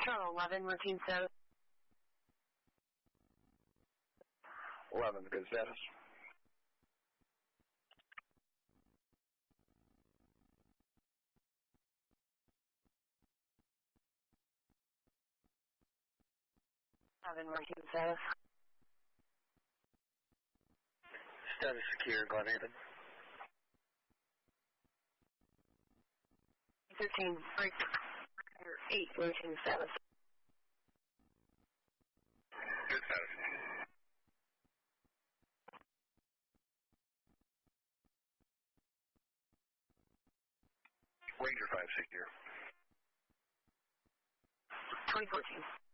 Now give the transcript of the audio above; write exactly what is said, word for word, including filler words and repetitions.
Control eleven, routine status. eleven, good status. eleven, routine status. Status secure, Glen Haven. thirteen, break eight, routine status. Good status. Ranger five secure. twenty fourteen.